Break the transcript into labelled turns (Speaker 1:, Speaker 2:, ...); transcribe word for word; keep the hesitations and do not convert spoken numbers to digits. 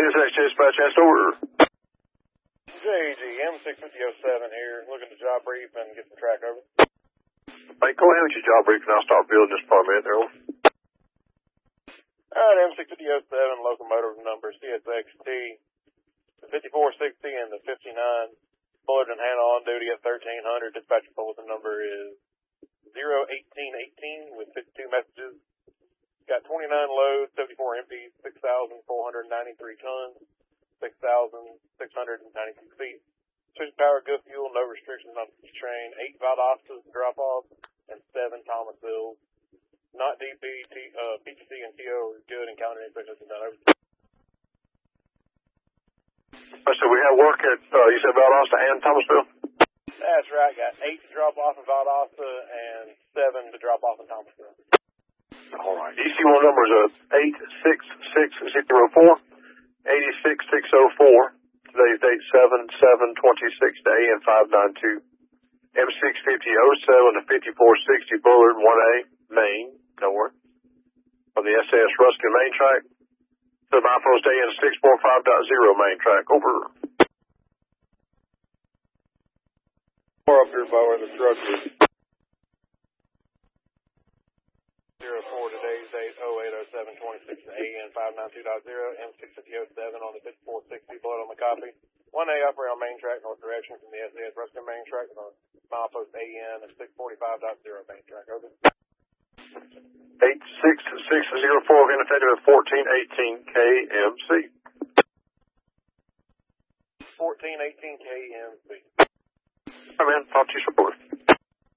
Speaker 1: S X dispatch, asked over.
Speaker 2: J G, M six fifty oh seven here, looking to job brief and get some track over.
Speaker 1: Hey, go ahead with your job brief and I'll start building this part there. Over.
Speaker 2: Alright, M six fifty oh seven, locomotive number C S X T, the fifty-four sixty and the fifty-nine. Fullerton Hannah on duty at thirteen hundred. Dispatcher bulletin number is zero eighteen eighteen with fifty-two messages. Got twenty-nine loads, seventy-four empties, six thousand four hundred ninety-three tons, six thousand six hundred ninety-two feet. Switch power, good fuel, no restrictions on the train. Eight Valdostas drop off and seven Thomasvilles. Not D P, T, uh, P T C and T O are good and counter inspections are done. Over.
Speaker 1: So we have work at, uh, you said Valdosta and Thomasville?
Speaker 2: That's right. Got eight to drop off in Valdosta and seven to drop off in Thomasville.
Speaker 1: All right. E C one number is eight six six zero four, eight six six zero four. Today's date seven seven twenty-six to A M five ninety-two. M six fifty oh seven to fifty-four sixty Bullard one A, Maine. Don't worry. On the S A S Ruskin main track. The milepost A N six four five point zero main track. Over.
Speaker 2: Four up here by where the truck is. Zero four today's date oh eight oh seven twenty-six to A N five ninety-two point zero. M six fifty oh seven on the fifty-four sixty. Blood on the copy. one A operating on main track north direction from the S A S Ruskin main track on milepost A N six forty-five point zero main track. Over.
Speaker 1: eight six six zero four, effective at fourteen eighteen K M C.
Speaker 2: fourteen eighteen K M C.
Speaker 1: All right, man. Talk to you shortly.